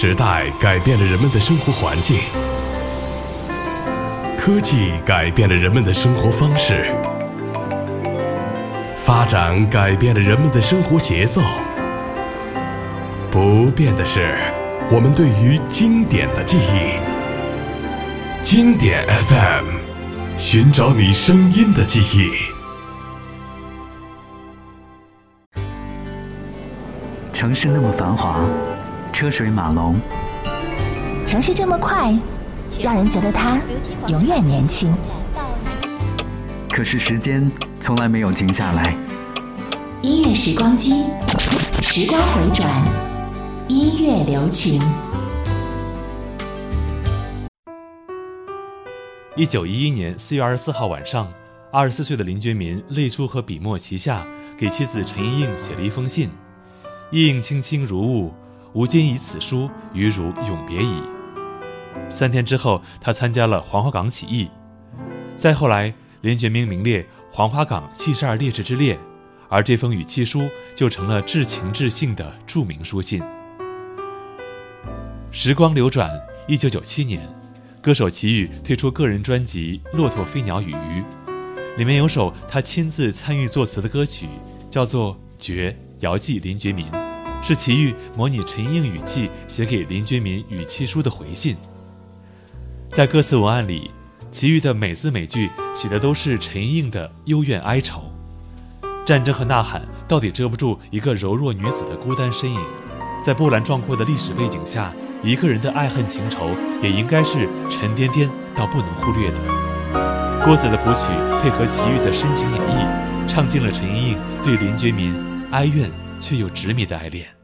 时代改变了人们的生活环境，科技改变了人们的生活方式，发展改变了人们的生活节奏。不变的是我们对于经典的记忆。经典 FM， 寻找你声音的记忆。 城市那么繁华，车水马龙， 城市这么快，让人觉得它永远年轻。 可是时间从来没有停下来。 音乐时光机，时光回转，音乐留情。 1911年4月24号晚上，24岁的林觉民泪珠和笔墨齐下，给妻子陈莹莹写了一封信。意映轻轻如雾，吾今以此书与汝永别矣。3天之后，他参加了黄花岗起义。再后来，林觉民名列黄花岗72烈士之列，而这封语气书就成了至情至性的著名书信。时光流转，1997年，歌手齐豫推出个人专辑《骆驼飞鸟与鱼》，里面有首他亲自参与作词的歌曲，叫做《绝》，遥寄林觉民，是齐豫模拟陈莹莹语气写给林觉民语气书的回信。在歌词文案里，齐豫的每字每句写的都是陈莹莹的幽怨哀愁。战争和呐喊到底遮不住一个柔弱女子的孤单身影，在波澜壮阔的历史背景下，一个人的爱恨情仇也应该是沉甸甸到不能忽略的。郭子的谱曲配合齐豫的深情演绎，唱尽了陈莹莹对林觉民哀怨却又执迷的爱恋。